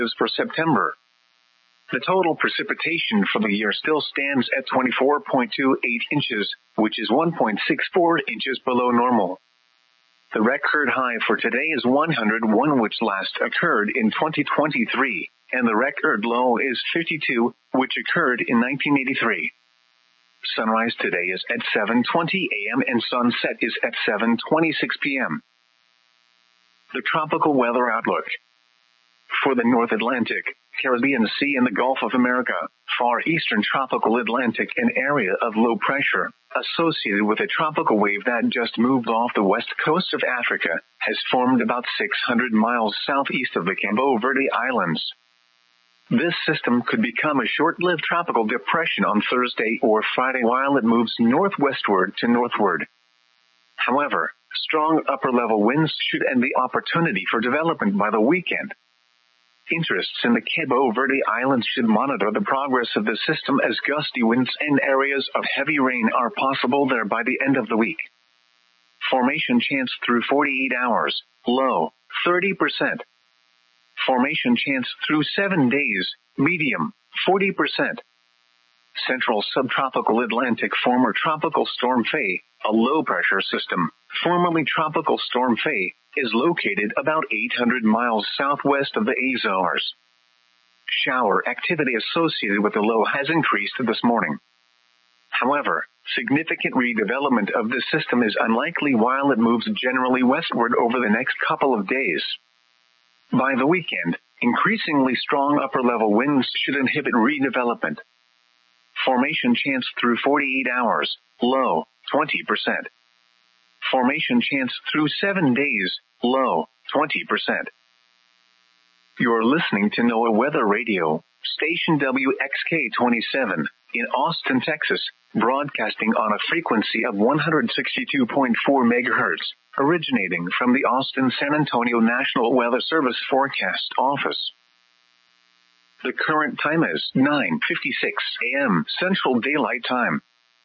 for September. The total precipitation for the year still stands at 24.28 inches, which is 1.64 inches below normal. The record high for today is 101, which last occurred in 2023, and the record low is 52, which occurred in 1983. Sunrise today is at 7:20 a.m. and sunset is at 7:26 p.m. The tropical weather outlook. For the North Atlantic, Caribbean Sea and the Gulf of America, far eastern tropical Atlantic, an area of low pressure, associated with a tropical wave that just moved off the west coast of Africa, has formed about 600 miles southeast of the Cabo Verde Islands. This system could become a short-lived tropical depression on Thursday or Friday while it moves northwestward to northward. However, strong upper-level winds should end the opportunity for development by the weekend. Interests in the Cabo Verde Islands should monitor the progress of the system as gusty winds and areas of heavy rain are possible there by the end of the week. Formation chance through 48 hours, low, 30%. Formation chance through 7 days, medium, 40%. Central subtropical Atlantic, former Tropical Storm Faye, a low-pressure system, formerly Tropical Storm Faye, is located about 800 miles southwest of the Azores. Shower activity associated with the low has increased this morning. However, significant redevelopment of this system is unlikely while it moves generally westward over the next couple of days. By the weekend, increasingly strong upper-level winds should inhibit redevelopment. Formation chance through 48 hours, low, 20%. Formation chance through 7 days, low, 20%. You're listening to NOAA Weather Radio, station WXK-27, in Austin, Texas, broadcasting on a frequency of 162.4 MHz, originating from the Austin-San Antonio National Weather Service Forecast Office. The current time is 9:56 a.m. Central Daylight Time.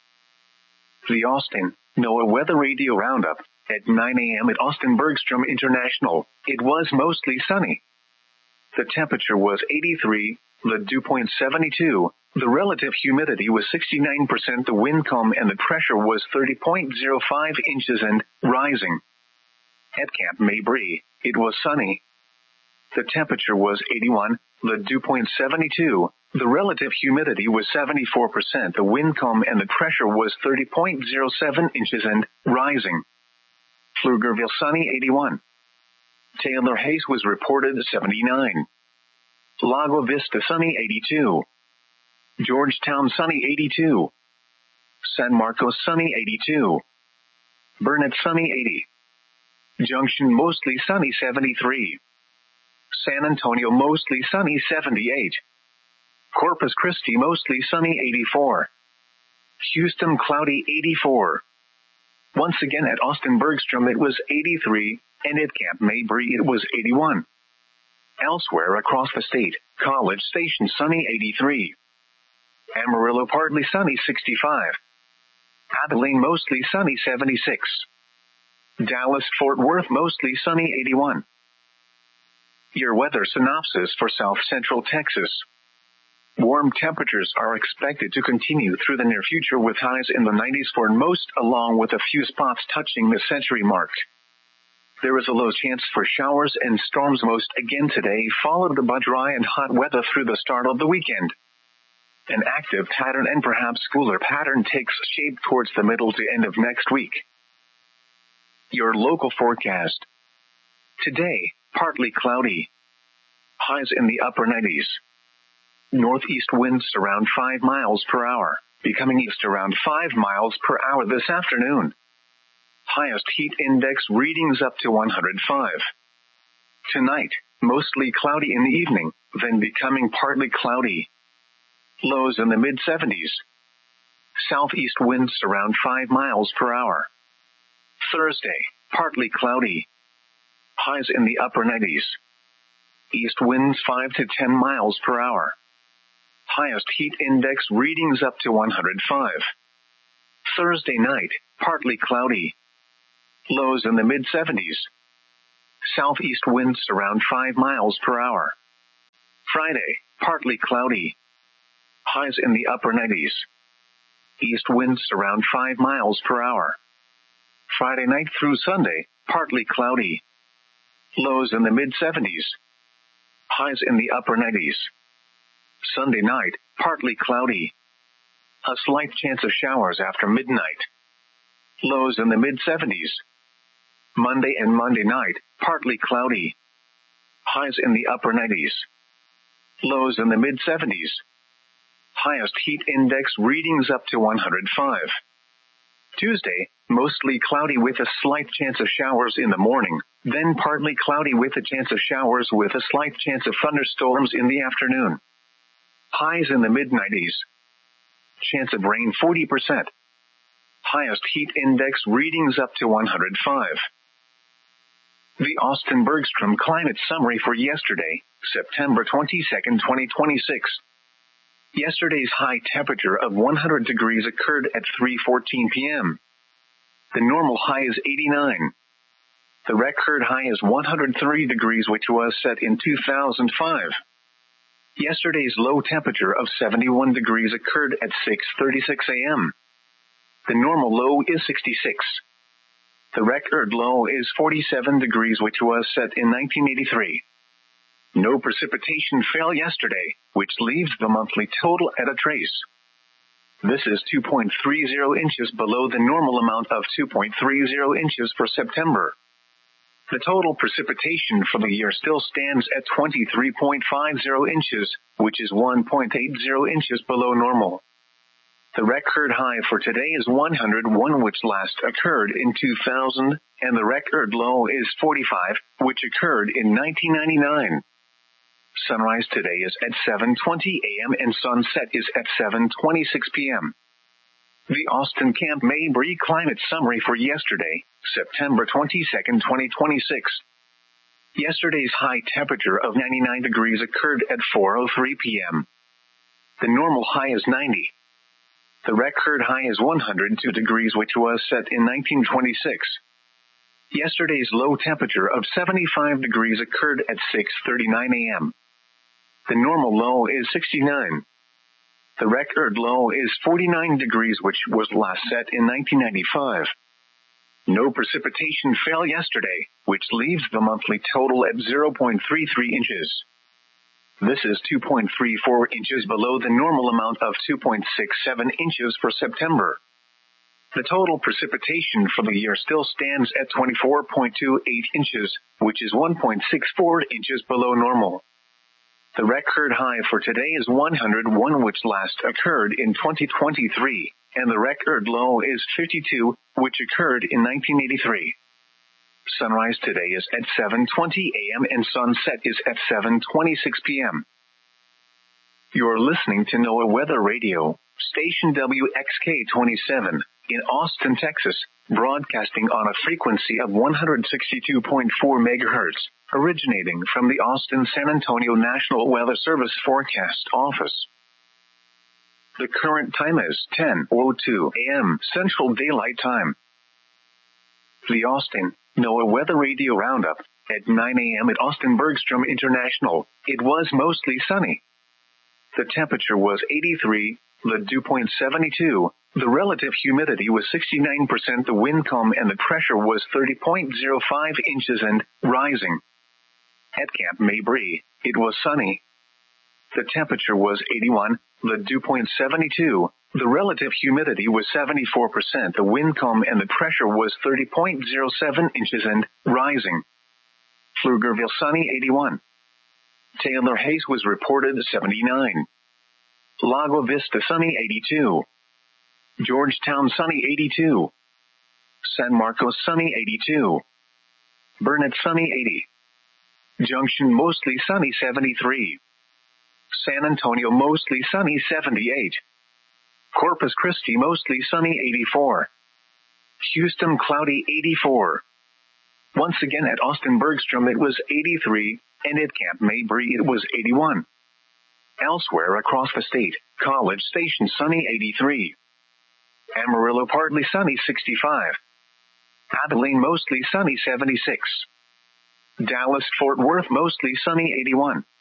The Austin NOAA Weather Radio Roundup. At 9 a.m. at Austin Bergstrom International, it was mostly sunny. The temperature was 83, the dew point 72, the relative humidity was 69%, the wind calm and the pressure was 30.05 inches and rising. At Camp Mabry, it was sunny. The temperature was 81, the dew point 72, the relative humidity was 74%, the wind calm and the pressure was 30.07 inches and rising. Pflugerville sunny 81. Taylor Hayes was reported 79. Lago Vista sunny 82. Georgetown sunny 82. San Marcos sunny 82. Burnett sunny 80. Junction mostly sunny 73. San Antonio mostly sunny 78. Corpus Christi mostly sunny 84. Houston cloudy 84. Once again at Austin Bergstrom it was 83, and at Camp Mabry it was 81. Elsewhere across the state, College Station sunny 83. Amarillo partly sunny 65. Abilene mostly sunny 76. Dallas-Fort Worth mostly sunny 81. Your weather synopsis for South Central Texas. Warm temperatures are expected to continue through the near future with highs in the 90s for most, along with a few spots touching the century mark. There is a low chance for showers and storms most again today, followed by dry and hot weather through the start of the weekend. An active pattern and perhaps cooler pattern takes shape towards the middle to end of next week. Your local forecast. Today, partly cloudy. Highs in the upper 90s. Northeast winds around 5 miles per hour, becoming east around 5 miles per hour this afternoon. Highest heat index readings up to 105. Tonight, mostly cloudy in the evening, then becoming partly cloudy. Lows in the mid-70s. Southeast winds around 5 miles per hour. Thursday, partly cloudy. Highs in the upper 90s. East winds 5 to 10 miles per hour. Highest heat index readings up to 105. Thursday night, partly cloudy. Lows in the mid-70s. Southeast winds around 5 miles per hour. Friday, partly cloudy. Highs in the upper 90s. East winds around 5 miles per hour. Friday night through Sunday, partly cloudy. Lows in the mid-70s. Highs in the upper 90s. Sunday night, partly cloudy. A slight chance of showers after midnight. Lows in the mid-70s. Monday and Monday night, partly cloudy. Highs in the upper 90s. Lows in the mid-70s. Highest heat index readings up to 105. Tuesday, mostly cloudy with a slight chance of showers in the morning, then partly cloudy with a chance of showers with a slight chance of thunderstorms in the afternoon. Highs in the mid-90s. Chance of rain 40%. Highest heat index readings up to 105. The Austin Bergstrom Climate Summary for yesterday, September 22, 2026. Yesterday's high temperature of 100 degrees occurred at 3:14 p.m. The normal high is 89. The record high is 103 degrees, which was set in 2005. Yesterday's low temperature of 71 degrees occurred at 6:36 a.m. The normal low is 66. The record low is 47 degrees, which was set in 1983. No precipitation fell yesterday, which leaves the monthly total at a trace. This is 2.30 inches below the normal amount of 2.30 inches for September. The total precipitation for the year still stands at 23.50 inches, which is 1.80 inches below normal. The record high for today is 101, which last occurred in 2000, and the record low is 45, which occurred in 1999. Sunrise today is at 7:20 a.m. and sunset is at 7:26 p.m. The Austin Camp Mabry Climate Summary for yesterday, September 22, 2026. Yesterday's high temperature of 99 degrees occurred at 4:03 p.m. The normal high is 90. The record high is 102 degrees, which was set in 1926. Yesterday's low temperature of 75 degrees occurred at 6:39 a.m. The normal low is 69. The record low is 49 degrees, which was last set in 1995. No precipitation fell yesterday, which leaves the monthly total at 0.33 inches. This is 2.34 inches below the normal amount of 2.67 inches for September. The total precipitation for the year still stands at 24.28 inches, which is 1.64 inches below normal. The record high for today is 101, which last occurred in 2023, and the record low is 52, which occurred in 1983. Sunrise today is at 7:20 a.m. and sunset is at 7:26 p.m. You're listening to NOAA Weather Radio, station WXK-27, in Austin, Texas, broadcasting on a frequency of 162.4 megahertz, originating from the Austin-San Antonio National Weather Service Forecast Office. The current time is 10:02 a.m. Central Daylight Time. The Austin NOAA Weather Radio Roundup. At 9 a.m. at Austin Bergstrom International, it was mostly sunny. The temperature was 83, the dew point 72, the relative humidity was 69%, the wind calm and the pressure was 30.05 inches and rising. At Camp Mabry, it was sunny. The temperature was 81, the dew point 72, the relative humidity was 74%, the wind calm and the pressure was 30.07 inches and rising. Pflugerville sunny 81. Taylor Hayes was reported 79. Lago Vista sunny 82. Georgetown sunny 82. San Marcos sunny 82. Burnett sunny 80. Junction mostly sunny 73. San Antonio mostly sunny 78. Corpus Christi mostly sunny 84. Houston cloudy 84. Once again at Austin Bergstrom it was 83, and at Camp Mabry it was 81. Elsewhere across the state, College Station sunny 83. Amarillo partly sunny 65. Abilene mostly sunny 76. Dallas Fort Worth mostly sunny 81.